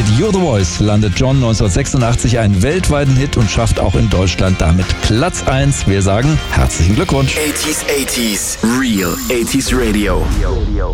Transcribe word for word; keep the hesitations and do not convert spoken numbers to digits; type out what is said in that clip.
Mit You're the Voice landet John neunzehnhundertsechsundachtzig einen weltweiten Hit und schafft auch in Deutschland damit Platz eins. Wir sagen herzlichen Glückwunsch. achtziger, achtziger, Real achtziger Radio.